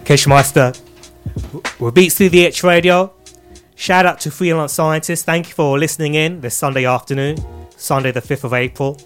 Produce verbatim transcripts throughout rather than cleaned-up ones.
Kishmeister with Beats Through the Itch Radio. Shout out to Freelance Scientists. Thank you for listening in this Sunday afternoon, Sunday the fifth of April.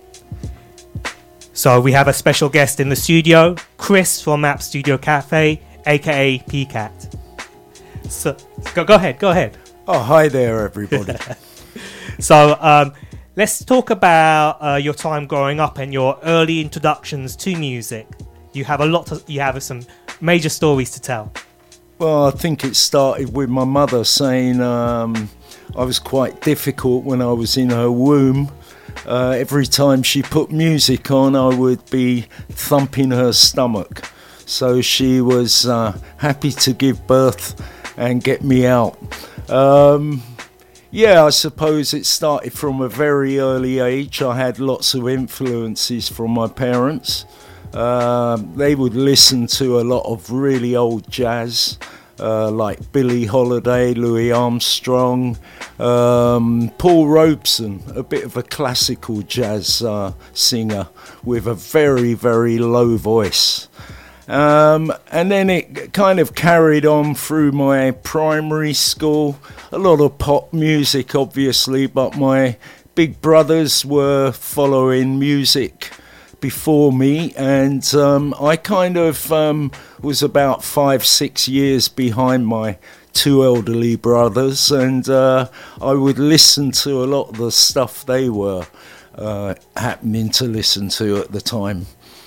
So we have a special guest in the studio, Chris from Map Studio Cafe, aka P CAT. So go, go ahead, go ahead. Oh, hi there, everybody. So um, let's talk about uh, your time growing up and your early introductions to music. You have a lot. To, you have some major stories to tell. Well, I think it started with my mother saying um, I was quite difficult when I was in her womb. Uh, every time she put music on, I would be thumping her stomach. So she was uh, happy to give birth and get me out. Um, yeah, I suppose it started from a very early age. I had lots of influences from my parents. Uh, they would listen to a lot of really old jazz, uh, like Billie Holiday, Louis Armstrong, um, Paul Robeson, a bit of a classical jazz uh, singer with a very, very low voice. Um, and then it kind of carried on through my primary school. A lot of pop music, obviously, but my big brothers were following music before me, and um, I kind of um, was about five, six years behind my two elderly brothers, and uh, I would listen to a lot of the stuff they were uh, happening to listen to at the time.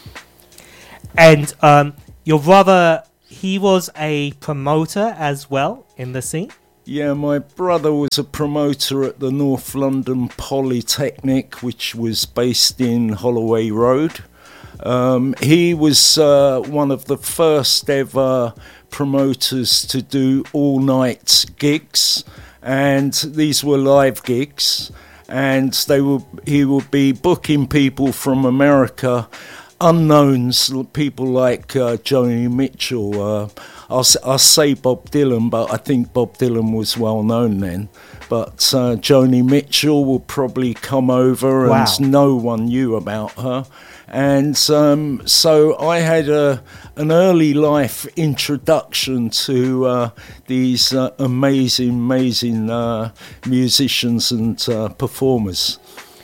And um, your brother, he was a promoter as well in the scene? Yeah, my brother was a promoter at the North London Polytechnic, which was based in Holloway Road. Um, he was uh, one of the first ever promoters to do all-night gigs, and these were live gigs, and they would he would be booking people from America, unknowns, people like uh, Joni Mitchell. Uh, I'll, I'll say Bob Dylan, but I think Bob Dylan was well known then. But uh, Joni Mitchell will probably come over, wow. and no one knew about her. And um, so I had a, an early life introduction to uh, these uh, amazing, amazing uh, musicians and uh, performers.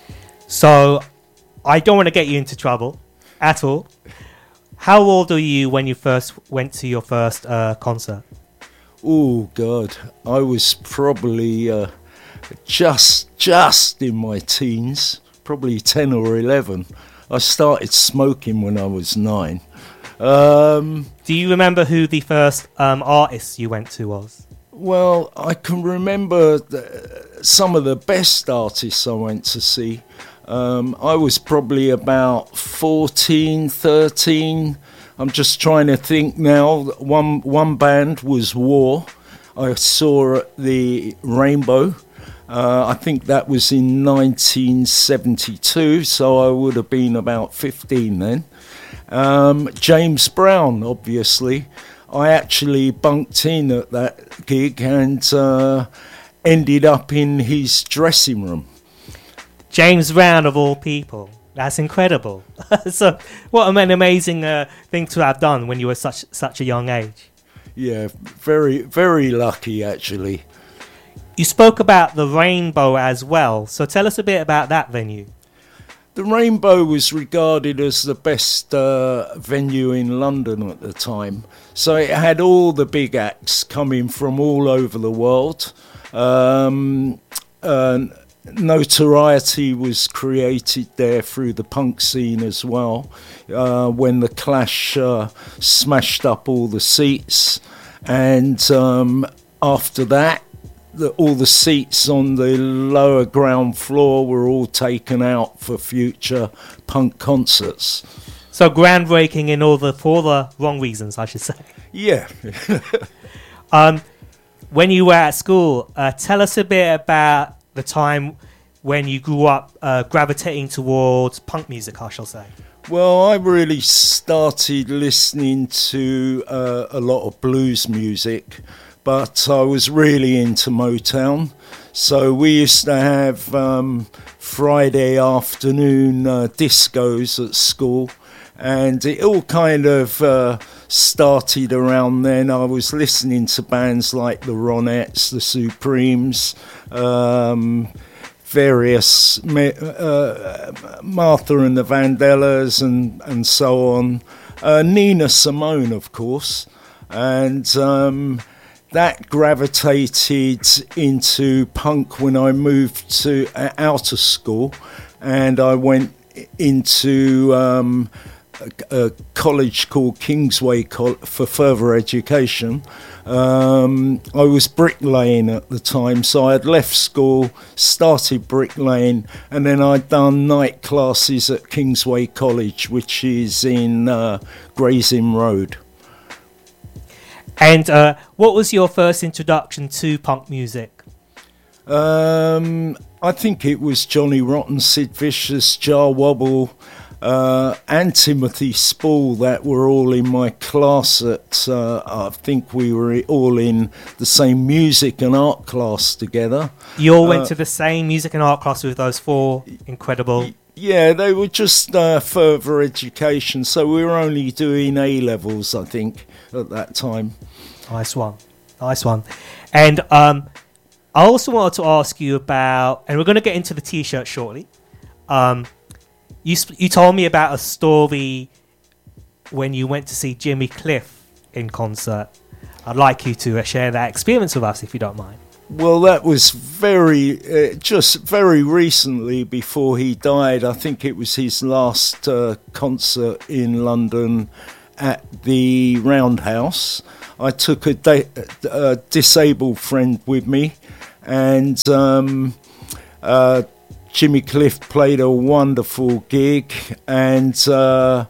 So I don't want to get you into trouble at all. How old are you when you first went to your first uh, concert? Oh, God. I was probably uh, just, just in my teens, probably ten or eleven. I started smoking when I was nine. Um, Do you remember who the first um, artist you went to was? Well, I can remember the, some of the best artists I went to see. Um, I was probably about fourteen, thirteen. I'm just trying to think now. One one band was War. I saw at the Rainbow. Uh, I think that was in nineteen seventy-two, so I would have been about fifteen then. Um, James Brown, obviously. I actually bunked in at that gig and uh, ended up in his dressing room. James Brown, of all people. That's incredible. So, what an amazing uh, thing to have done when you were such such a young age. Yeah, very, very lucky, actually. You spoke about the Rainbow as well, so tell us a bit about that venue. The Rainbow was regarded as the best uh, venue in London at the time. So it had all the big acts coming from all over the world. Um, uh, notoriety was created there through the punk scene as well, uh, when the Clash uh, smashed up all the seats. And um, after that, The, all the seats on the lower ground floor were all taken out for future punk concerts. So groundbreaking in all the for the wrong reasons, I should say. Yeah. um, when you were at school, uh, tell us a bit about the time when you grew up uh, gravitating towards punk music, I shall say. Well, I really started listening to uh, a lot of blues music, but I was really into Motown. So we used to have um, Friday afternoon uh, discos at school, and it all kind of uh, started around then. I was listening to bands like the Ronettes, the Supremes, um, various uh, Martha and the Vandellas, and and so on. Uh, Nina Simone, of course, and um, that gravitated into punk when I moved to uh, out of school, and I went into um, a, a college called Kingsway Col- for further education. Um, I was bricklaying at the time, so I had left school, started bricklaying, and then I'd done night classes at Kingsway College, which is in uh, Gray's Inn Road. And uh, what was your first introduction to punk music? Um, I think it was Johnny Rotten, Sid Vicious, Jar Wobble, uh, and Timothy Spall that were all in my class at, uh, I think we were all in the same music and art class together. You all went uh, to the same music and art class with those four incredible... Y- yeah, they were just uh, further education, so we were only doing A-levels, I think, at that time. Nice one. Nice one. And um, I also wanted to ask you about, and we're going to get into the T-shirt shortly. Um, you sp- you told me about a story when you went to see Jimmy Cliff in concert. I'd like you to uh, share that experience with us, if you don't mind. Well, that was very, uh, just very recently before he died. I think it was his last uh, concert in London at the Roundhouse. I took a, da- a disabled friend with me, and um, uh, Jimmy Cliff played a wonderful gig, and uh,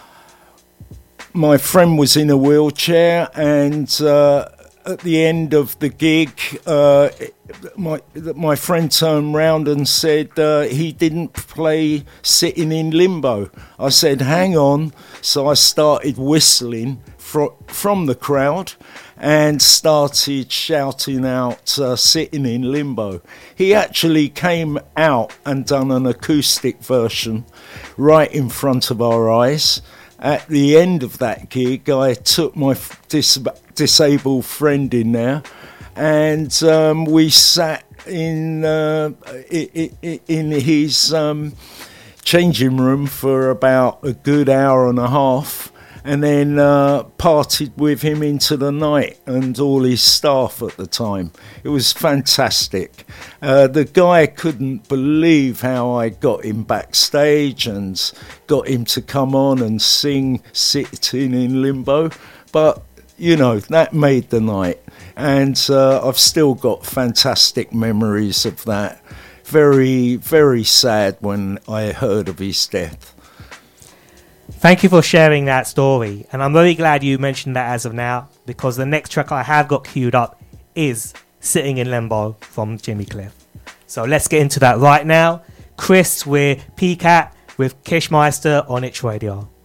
my friend was in a wheelchair, and uh, at the end of the gig, uh, my my friend turned round and said uh, he didn't play Sitting in Limbo. I said, hang on. So I started whistling fr- from the crowd and started shouting out uh, Sitting in Limbo. He actually came out and done an acoustic version right in front of our eyes. At the end of that gig, I took my dis- disabled friend in there, and um, we sat in uh, in his um, changing room for about a good hour and a half, and then uh, parted with him into the night and all his staff at the time. It was fantastic. Uh, the guy couldn't believe how I got him backstage and got him to come on and sing Sitting in Limbo. But, you know, that made the night. And uh, I've still got fantastic memories of that. Very, very sad when I heard of his death. Thank you for sharing that story, and I'm very glad you mentioned that as of now, because the next track I have got queued up is Sitting in Limbo from Jimmy Cliff. So let's get into that right now. Chris with P C A T with Kishmeister on Itch Radio.